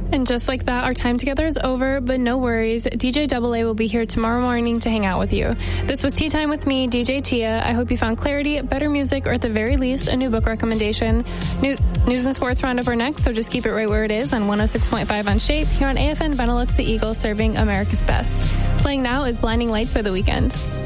And just like that, our time together is over, but no worries. DJ AA will be here tomorrow morning to hang out with you. This was Tea Time with me, DJ Tia. I hope you found clarity, better music, or at the very least, a new book recommendation. News and sports roundup are next, so just keep it right where it is on 106.5 on Shape, here on AFN Benelux, the Eagle, serving America's best. Playing now is Blinding Lights by The Weeknd.